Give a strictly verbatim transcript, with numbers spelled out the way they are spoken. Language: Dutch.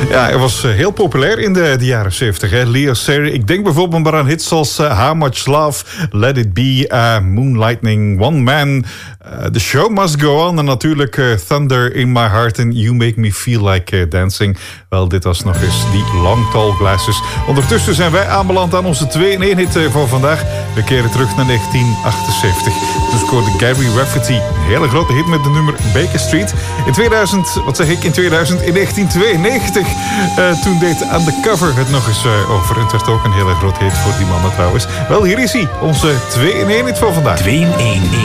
Ja, hij was heel populair in de, de jaren zeventig. Leo Sayer. Ik denk bijvoorbeeld maar aan hits als uh, How Much Love, Let It Be, uh, Moonlightning, One Man, uh, The Show Must Go On en natuurlijk uh, Thunder in My Heart and You Make Me Feel Like uh, Dancing. Wel, dit was nog eens die Long Tall Glasses. Ondertussen zijn wij aanbeland aan onze twee in één hit van vandaag. We keren terug naar negentien achtenzeventig. Toen scoorde Gary Rafferty een hele grote hit met de nummer Baker Street. In tweeduizend, wat zeg ik, in tweeduizend, in negentien tweeënnegentig, uh, toen deed Undercover het nog eens uh, over. Het werd ook een hele grote hit voor die mannen trouwens. Wel, hier is hij, onze twee in één hit van vandaag. twee in één.